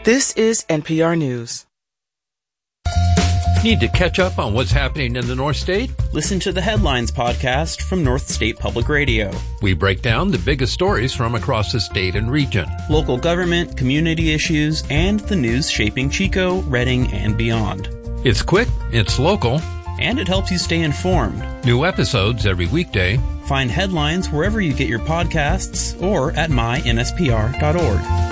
This is NPR News. Need to catch up on what's happening in the North State? Listen to the Headlines podcast from North State Public Radio. We break down the biggest stories from across the state and region. Local government, community issues, and the news shaping Chico, Redding, and beyond. It's quick, it's local, and it helps you stay informed. New episodes every weekday. Find Headlines wherever you get your podcasts or at mynspr.org.